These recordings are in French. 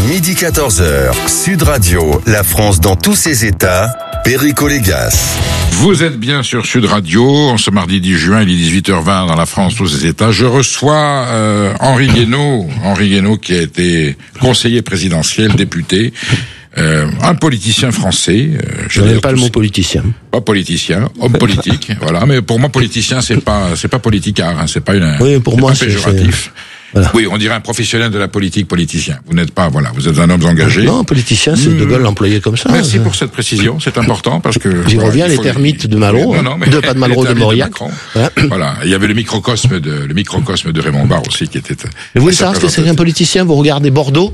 Midi 14h, Sud Radio, la France dans tous ses états, Perico Légas. Vous êtes bien sur Sud Radio, en ce mardi 10 juin, il est 18h20 dans la France, tous ses états. Je reçois Henri Guénaud qui a été conseiller présidentiel, député, un politicien français. Je n'aime pas le mot politicien. Pas politicien, homme politique, voilà. Mais pour moi, politicien, c'est pas politicard, hein, c'est pas une. Oui, pour moi, c'est péjoratif. Voilà. Oui, on dirait un professionnel de la politique, politicien. Vous n'êtes pas, voilà, vous êtes un homme engagé. Non, politicien, c'est De Gaulle l'employé comme ça. Merci pour cette précision, c'est important parce que. J'y reviens, les termites de Malraux, pas de Malraux, de Mauriac. Voilà. Il y avait le microcosme de Raymond Barre aussi qui était. Mais vous voulez savoir ce que c'est un politicien? Vous regardez Bordeaux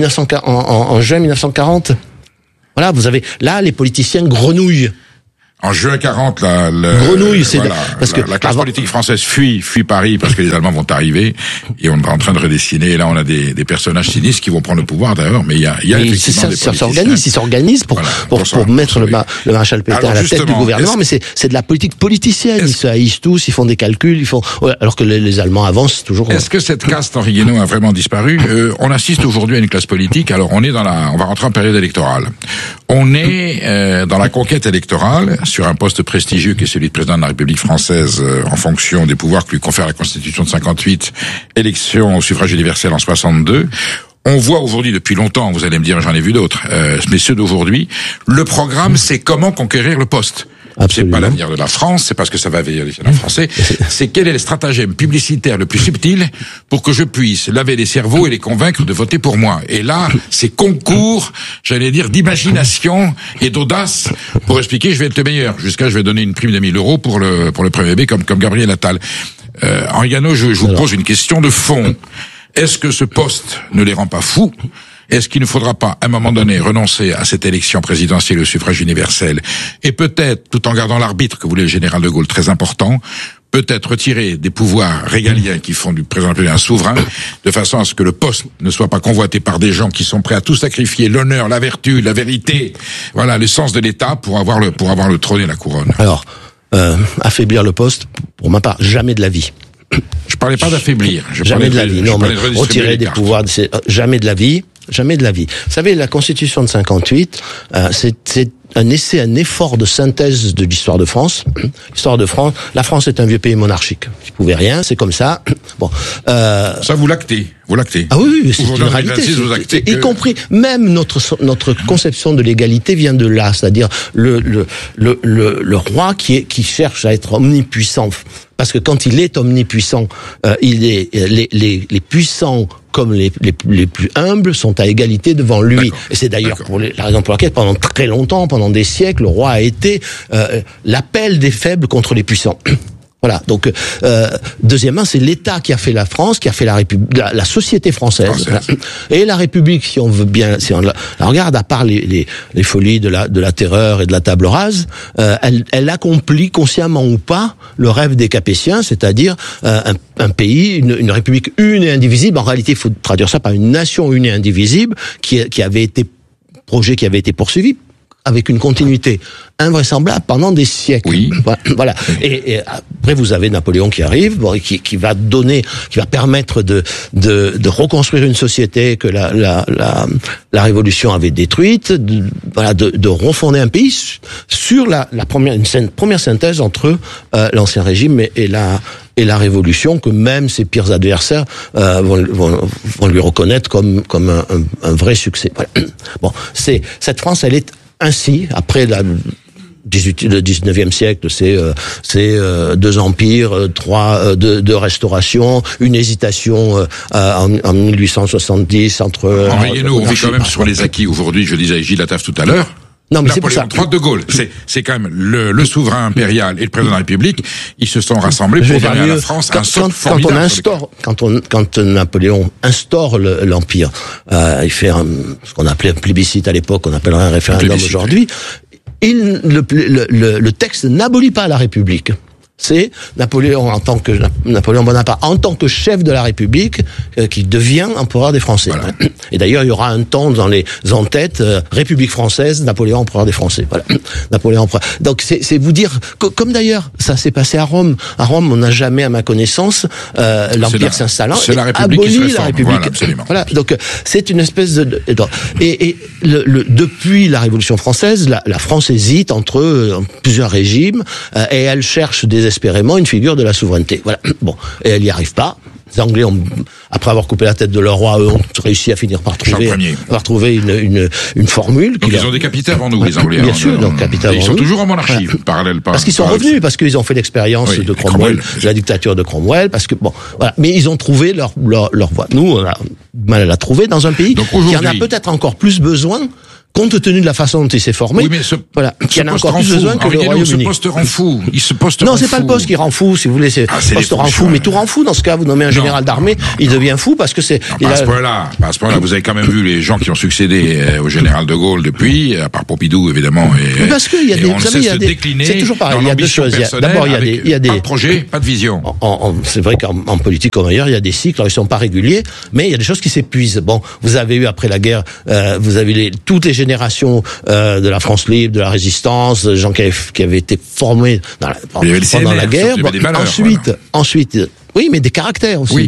en juin 1940. Voilà, vous avez, là, les politiciens grenouillent. En juin 40, grenouille, c'est parce que la classe politique française fuit Paris parce que les Allemands vont arriver et on est en train de redessiner. Et là, on a des personnages sinistres qui vont prendre le pouvoir d'ailleurs, mais il y a effectivement des politiciens. Ils s'organisent pour mettre le maréchal Pétain à la tête du gouvernement, mais c'est de la politique politicienne. Ils se haïssent tous, ils font des calculs, alors que les Allemands avancent toujours. Est-ce que cette caste Henri Guénaud a vraiment disparu? On assiste aujourd'hui à une classe politique. Alors on va rentrer en période électorale. On est dans la conquête électorale sur un poste prestigieux qui est celui de président de la République française en fonction des pouvoirs que lui confère la Constitution de 58, élection au suffrage universel en 62. On voit aujourd'hui depuis longtemps, vous allez me dire j'en ai vu d'autres, mais ceux d'aujourd'hui, le programme c'est comment conquérir le poste. Absolument. C'est pas l'avenir de la France, c'est parce que ça va veiller les Français. C'est quel est le stratagème publicitaire le plus subtil pour que je puisse laver les cerveaux et les convaincre de voter pour moi. Et là, c'est concours, j'allais dire, d'imagination et d'audace pour expliquer je vais être le meilleur. Jusqu'à je vais donner une prime de 1 000 euros pour le premier B comme Gabriel Attal. Henri Guénaud, je vous pose une question de fond. Est-ce que ce poste ne les rend pas fous? Est-ce qu'il ne faudra pas, à un moment donné, renoncer à cette élection présidentielle au suffrage universel et peut-être, tout en gardant l'arbitre que voulait le général de Gaulle, très important, peut-être retirer des pouvoirs régaliens qui font du président un souverain, de façon à ce que le poste ne soit pas convoité par des gens qui sont prêts à tout sacrifier, l'honneur, la vertu, la vérité, voilà, le sens de l'État pour avoir le trône et la couronne. Alors, affaiblir le poste, pour ma part, jamais de la vie. Je parlais pas d'affaiblir. Jamais de la vie. Non, mais retirer des pouvoirs, c'est jamais de la vie. Jamais de la vie. Vous savez, la Constitution de 58, c'est un effort de synthèse de l'histoire de France. L'histoire de France, la France est un vieux pays monarchique. Vous pouvez rien, c'est comme ça. Bon. Ça, vous l'actez. Ah oui, c'est une réalité. Y compris, même notre conception de l'égalité vient de là. C'est-à-dire, le roi qui cherche à être omnipuissant. Parce que quand il est omnipuissant, les puissants comme les plus humbles sont à égalité devant lui. D'accord. Et c'est d'ailleurs la raison pour laquelle pendant très longtemps, pendant des siècles, le roi a été l'appel des faibles contre les puissants. Voilà. Donc, deuxièmement, c'est l'État qui a fait la France, qui a fait la société française. Voilà. Et la République, si on veut bien, si on la regarde, à part les folies de la terreur et de la table rase, elle accomplit consciemment ou pas le rêve des Capétiens, c'est-à-dire un pays, une République une et indivisible. En réalité, il faut traduire ça par une nation une et indivisible qui avait été poursuivi avec une continuité invraisemblable pendant des siècles. Oui. Voilà. Et après, vous avez Napoléon qui arrive, qui va permettre de reconstruire une société que la Révolution avait détruite, de refonder un pays sur une première synthèse entre l'ancien régime et la Révolution, que même ses pires adversaires vont lui reconnaître comme un vrai succès. Voilà. Bon, cette France, elle est ainsi, après le 19e siècle, c'est 2 empires, 2 restaurations, une hésitation en 1870 entre... Henri Guénaud, on vit quand même sur les acquis aujourd'hui, je disais à Gilles Attaf tout à l'heure. Non, mais c'est pour ça. Napoléon III de Gaulle, c'est quand même le souverain impérial et le président de la République, ils se sont rassemblés pour donner à la France un socle formidable. Quand Napoléon instaure l'empire, il fait ce qu'on appelait un plébiscite à l'époque, on appellerait un référendum aujourd'hui. Le texte n'abolit pas la République. C'est Napoléon Bonaparte en tant que chef de la République qui devient empereur des Français. Voilà. Et d'ailleurs, il y aura un temps dans les en-têtes République française, Napoléon empereur des Français. Voilà. Napoléon empereur. Donc c'est vous dire comme d'ailleurs ça s'est passé à Rome. À Rome, on n'a jamais, à ma connaissance, l'empire s'installant, aboli la République. Voilà, absolument. Voilà. Donc c'est une espèce de et depuis la Révolution française, la France hésite entre plusieurs régimes et elle cherche désespérément une figure de la souveraineté. Voilà. Bon, et elle n'y arrive pas. Les Anglais, après avoir coupé la tête de leur roi, eux ont réussi à finir par trouver une formule. Donc ils ont décapité avant nous, les Anglais. Bien sûr, donc décapité avant nous. Ils sont toujours en monarchie, parallèle. Parce qu'ils sont revenus, parce qu'ils ont fait l'expérience de Cromwell, de la dictature de Cromwell, parce que bon, voilà. Mais ils ont trouvé leur voie. Nous, on a mal à la trouver dans un pays qui en a peut-être encore plus besoin. Compte tenu de la façon dont il s'est formé, qui en a encore plus besoin que le Royaume-Uni. Ce poste rend fou. Non, c'est pas le poste qui rend fou, si vous voulez, c'est le poste rend fou, mais tout rend fou. Dans ce cas, vous nommez un général d'armée, il devient fou parce que c'est... À ce point-là, vous avez quand même vu les gens qui ont succédé au général de Gaulle depuis, à part Pompidou, évidemment. Parce qu'il y a des... C'est toujours pareil, il y a deux choses. D'abord, il y a des... Pas de projet, pas de vision. C'est vrai qu'en politique comme ailleurs, il y a des cycles, alors ils sont pas réguliers, mais il y a des choses qui s'épuisent. Bon, vous avez eu après la guerre, vous avez toutes les générations de la France libre, de la résistance, des gens qui avaient été formés pendant la guerre. Ensuite, oui, mais des caractères aussi.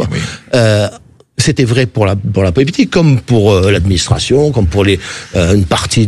C'était vrai pour la politique, comme pour l'administration, comme pour une partie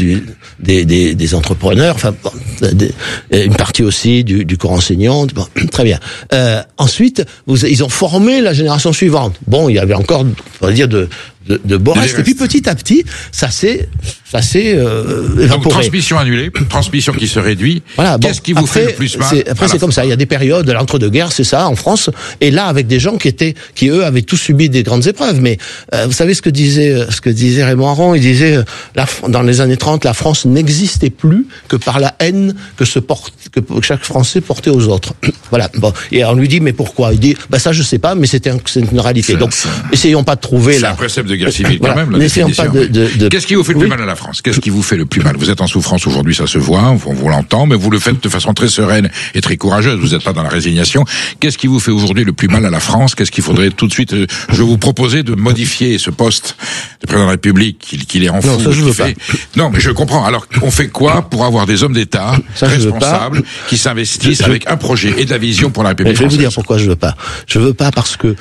des entrepreneurs, enfin une partie aussi du corps enseignant. Bon, très bien. Ensuite, ils ont formé la génération suivante. Bon, il y avait encore, on va dire, de beaux restes. Et puis petit à petit, ça s'est évaporé. Donc transmission annulée, transmission qui se réduit. Voilà, Qu'est-ce qui vous fait le plus mal? Après, c'est comme ça. Il y a des périodes, l'entre-deux-guerres, c'est ça, en France. Et là, avec des gens qui eux, avaient tous subi des grandes épreuves. Mais vous savez ce que disait Raymond Aron? Il disait, dans les années 30, la France n'existait plus que par la haine que chaque Français portait aux autres. Voilà. Bon. Et on lui dit, mais pourquoi? Il dit, ça, je sais pas, mais c'est une réalité. Donc, essayons pas de trouver là. C'est un précepte de guerre civile quand même. N'essayons pas Qu'est-ce qui vous fait le plus mal à la France? Qu'est-ce qui vous fait le plus mal? Vous êtes en souffrance aujourd'hui, ça se voit, on vous l'entend, mais vous le faites de façon très sereine et très courageuse. Vous n'êtes pas dans la résignation. Qu'est-ce qui vous fait aujourd'hui le plus mal à la France? Qu'est-ce qu'il faudrait tout de suite? Je vais vous proposer de modifier ce poste de président de la République, qu'il est en fou. Non, ça je veux pas. Non, mais je comprends. Alors, on fait quoi pour avoir des hommes d'État responsables qui s'investissent avec un projet et de la vision pour la République française? Je vais vous dire pourquoi je veux pas. Je veux pas parce que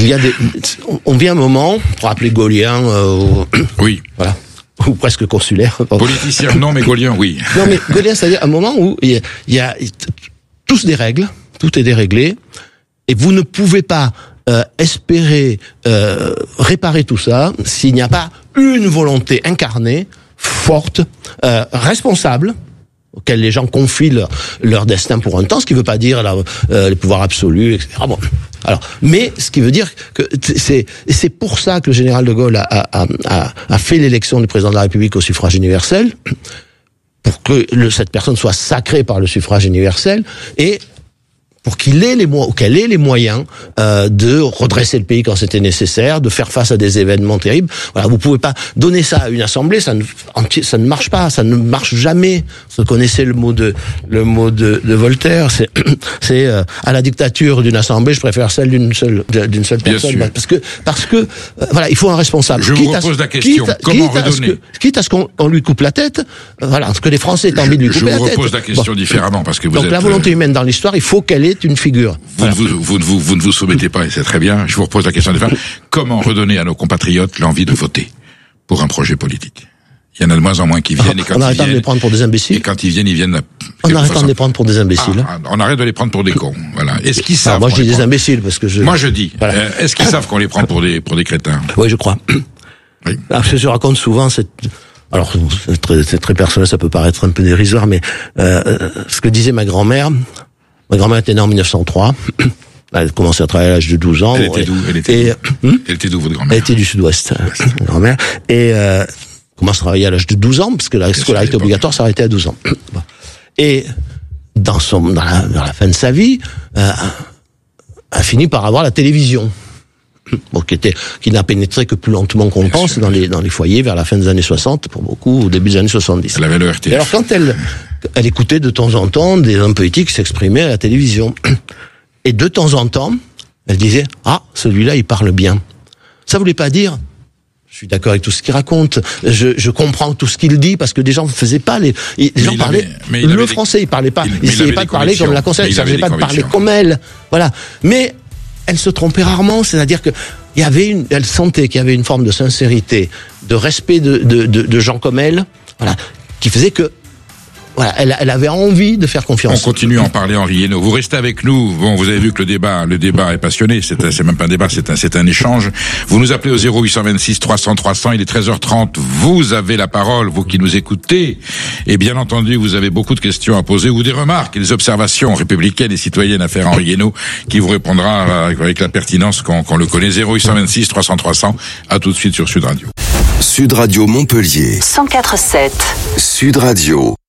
on vient un moment, pour appeler Gaulien, oui. Voilà. Ou presque consulaire. Politicien, non, mais Gaulien, oui. Non, mais Gaulien, c'est-à-dire un moment où il y a tous des règles, tout est déréglé, et vous ne pouvez pas espérer réparer tout ça s'il n'y a pas une volonté incarnée, forte, responsable, auquel les gens confient leur destin pour un temps, ce qui ne veut pas dire les pouvoirs absolus, etc. Bon. Alors, mais ce qui veut dire que c'est pour ça que le général de Gaulle a fait l'élection du président de la République au suffrage universel, pour que cette personne soit sacrée par le suffrage universel, et pour qu'elle ait les moyens de redresser le pays quand c'était nécessaire, de faire face à des événements terribles. Voilà, vous pouvez pas donner ça à une assemblée, ça ne marche pas, ça ne marche jamais. Vous connaissez le mot de Voltaire, c'est à la dictature d'une assemblée, je préfère celle d'une seule personne, parce que voilà, il faut un responsable. Je vous repose la question. Comment redonner? Quitte à ce qu'on lui coupe la tête, voilà, ce que les Français aient envie de lui couper la tête. Je vous repose la question différemment, parce que vous êtes... Donc la volonté humaine dans l'histoire, il faut qu'elle ait une figure. Vous ne vous soumettez pas, et c'est très bien. Je vous repose la question de comment redonner à nos compatriotes l'envie de voter pour un projet politique? Il y en a de moins en moins qui viennent, et quand on arrête de les prendre pour des imbéciles. Et quand ils viennent on arrête de les prendre pour des imbéciles. On arrête de les prendre pour des cons. Voilà. Est-ce qu'ils savent? Moi, je dis des imbéciles parce que Moi, je dis. Voilà. Est-ce qu'ils savent qu'on les prend pour des crétins? Oui, je crois. Oui. Alors, je raconte souvent alors, c'est très personnel, ça peut paraître un peu dérisoire, mais ce que disait ma grand-mère. Ma grand-mère était née en 1903. Elle a commencé à travailler à l'âge de 12 ans. Elle était d'où? Elle était d'où, votre grand-mère? Elle était du Sud-Ouest, ma grand-mère. Et commence à travailler à l'âge de 12 ans, parce que la scolarité obligatoire s'arrêtait à 12 ans. Et dans la fin de sa vie, a fini par avoir la télévision. Bon, qui n'a pénétré que plus lentement qu'on le pense dans les foyers vers la fin des années 60, pour beaucoup, au début des années 70. Elle avait le RTF. Et alors elle écoutait de temps en temps des hommes politiques s'exprimer à la télévision. Et de temps en temps, elle disait « Ah, celui-là, il parle bien ». Ça voulait pas dire « Je suis d'accord avec tout ce qu'il raconte, je comprends tout ce qu'il dit », parce que des gens ne faisaient pas les gens parlaient le français, ils parlaient pas, ils n'essayaient pas de parler comme la conseillère, ils n'essayaient pas de parler comme elle, voilà. Mais elle se trompait rarement, c'est-à-dire que elle sentait qu'il y avait une forme de sincérité, de respect de gens comme elle, voilà, qui faisait que voilà, elle avait envie de faire confiance. On continue à en parler, Henri Hénault. Vous restez avec nous. Bon, vous avez vu que le débat est passionné. C'est même pas un débat, c'est un échange. Vous nous appelez au 0826 300 300. Il est 13h30. Vous avez la parole, vous qui nous écoutez. Et bien entendu, vous avez beaucoup de questions à poser ou des remarques, des observations républicaines et citoyennes à faire à Henri Hénault, qui vous répondra avec la pertinence qu'on le connaît. 0826 300 300. À tout de suite sur Sud Radio. Sud Radio Montpellier. 104.7. Sud Radio.